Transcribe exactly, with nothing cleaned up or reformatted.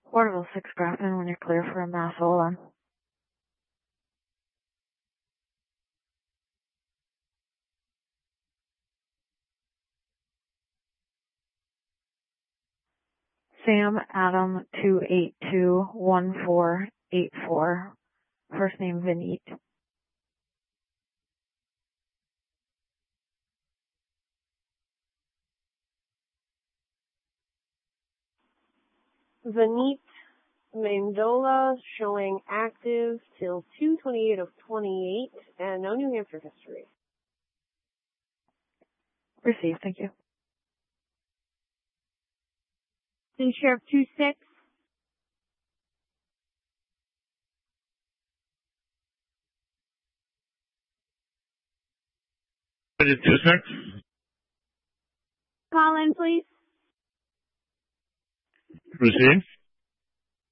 Waterville six Grafton when you're clear for a mass hold-on. Sam Adam two eight two one four eight four. First name Vineet. Vineet Mandola showing active till two twenty-eight of twenty-eight and no New Hampshire history. Received, thank you. City Sheriff two six. two six. Call in, please. Proceed.